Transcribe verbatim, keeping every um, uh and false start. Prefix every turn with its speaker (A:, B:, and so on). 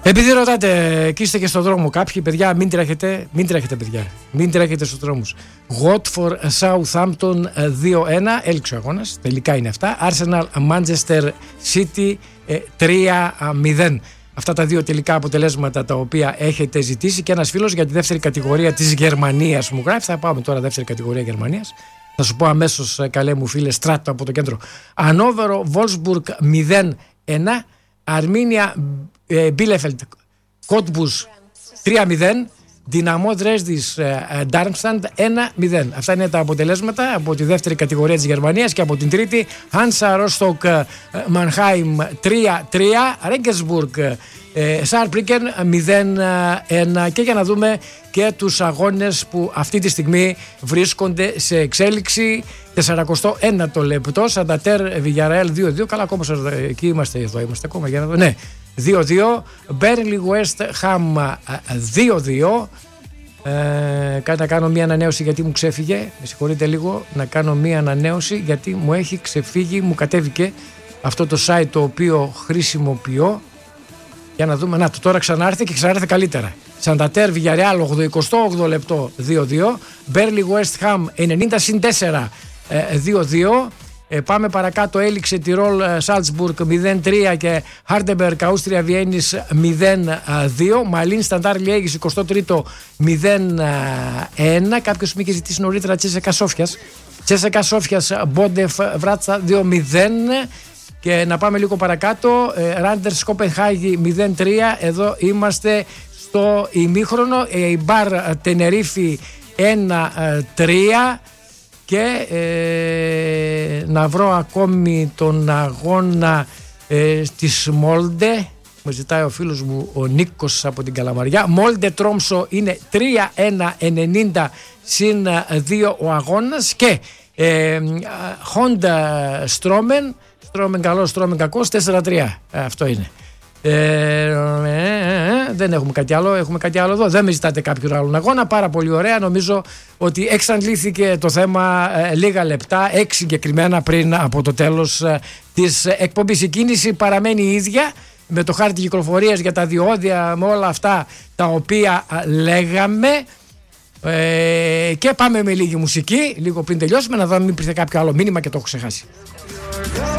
A: Επειδή ρωτάτε και είστε και στον δρόμο κάποιοι, παιδιά, μην τρέχετε, μην τρέχετε παιδιά, μην τρέχετε στους δρόμους. Watford Southampton δύο ένα, έληξε ο αγώνας, τελικά είναι αυτά. Arsenal Manchester City τρία μηδέν. Αυτά τα δύο τελικά αποτελέσματα τα οποία έχετε ζητήσει. Και ένας φίλος για τη δεύτερη κατηγορία της Γερμανίας μου γράφει. Θα πάμε τώρα δεύτερη κατηγορία Γερμανίας. Θα σου πω αμέσως, καλέ μου φίλε, Στράτο από το κέντρο. Ανόβερο Wolfsburg μηδέν ένα. Αρμίνια Μπίλεφελτ Κότμπους τρία μηδέν. Δυναμό Δρέσδης Ντάρμσταντ ένα μηδέν. Αυτά είναι τα αποτελέσματα από τη δεύτερη κατηγορία της Γερμανίας. Και από την τρίτη Χάνσα Ρόστοκ Μανχάιμ τρία τρία. Ρέγκερσμπουργκ Σάρπρικεν μηδέν ένα. Και για να δούμε και τους αγώνες που αυτή τη στιγμή βρίσκονται σε εξέλιξη. σαράντα ένα το λεπτό. Σαντατέρ Βιγιαρέλ δύο δύο. Καλά, ακόμα εκεί είμαστε, εδώ είμαστε ακόμα για να δω. Ναι, δύο δύο. Μπέρνλι West Ham δύο δύο. Ε, να κάνω μία ανανέωση γιατί μου ξέφυγε. Με συγχωρείτε λίγο. Να κάνω μία ανανέωση γιατί μου έχει ξεφύγει. Μου κατέβηκε αυτό το site το οποίο χρησιμοποιώ. Για να δούμε. Να, το τώρα ξανάρθε και ξανάρθε καλύτερα. Σαντατέρ Βιγιαρεάλ ογδοηκοστό όγδοο λεπτό δύο δύο. Μπέρνλι West Ham ενενήντα συν τέσσερα δύο δύο. Ε, πάμε παρακάτω. Έληξε Τιρόλ Σάλτσμπουργκ μηδέν τρία και Χάρντεμπεργκ Αούστρια Βιέννης μηδέν δύο. Μαλίν Σταντάρ Λιέγης εικοστό τρίτο μηδέν ένα. Κάποιος μου είχε ζητήσει νωρίτερα Τσέσεκα Σόφιας. Τσέσεκα Σόφιας Μπόντεφ Βράτσα δύο μηδέν. Και να πάμε λίγο παρακάτω. Ράντερς Κοπενχάγη μηδέν τρία. Εδώ είμαστε στο ημίχρονο. Η Μπαρ Τενερίφη ένα τρία. Και ε, να βρω ακόμη τον αγώνα ε, της Μόλντε. Μου ζητάει ο φίλος μου ο Νίκος από την Καλαμαριά. Μόλντε Τρόμσο είναι τρία ένα ενενήντα συν δύο ο αγώνας. Και ε, Honda Στρόμεν, Στρόμεν καλό, Στρόμεν κακός, τέσσερα τρία. Ε, αυτό είναι. Ε, ε, ε, δεν έχουμε κάτι άλλο. Έχουμε κάτι άλλο εδώ. Δεν με ζητάτε κάποιον άλλον αγώνα. Πάρα πολύ ωραία. Νομίζω ότι εξαντλήθηκε το θέμα ε, λίγα λεπτά, έξι συγκεκριμένα πριν από το τέλος ε, της εκπομπής. Η κίνηση παραμένει η ίδια με το χάρτη κυκλοφορίας για τα διόδια, με όλα αυτά τα οποία ε, λέγαμε. Ε, και πάμε με λίγη μουσική, λίγο πριν τελειώσουμε, να δούμε μην υπήρχε κάποιο άλλο μήνυμα και το έχω ξεχάσει.